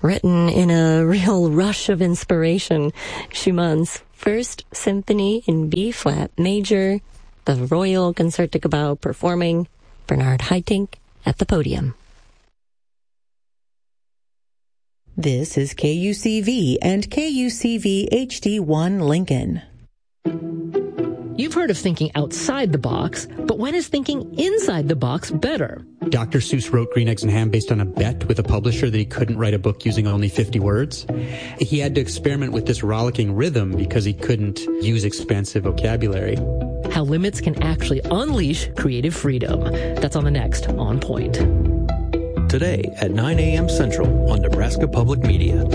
Written in a real rush of inspiration, Schumann's First Symphony in B-flat major, the Royal Concertgebouw performing, Bernard Haitink at the podium. This is KUCV and KUCV HD1 Lincoln. You've heard of thinking outside the box, but when is thinking inside the box better? Dr. Seuss wrote Green Eggs and Ham based on a bet with a publisher that he couldn't write a book using only 50 words. He had to experiment with this rollicking rhythm because he couldn't use expansive vocabulary. How limits can actually unleash creative freedom. That's on the next On Point. Today at 9 a.m. Central on Nebraska Public Media.